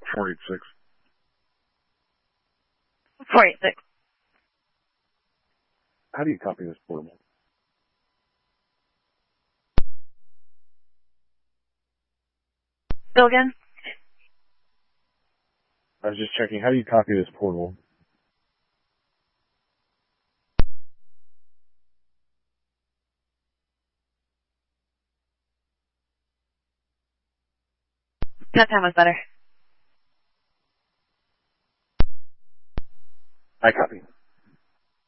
486. 486. How do you copy this portable? Bill again? I was just checking. How do you copy this portable? That time was better. I copy.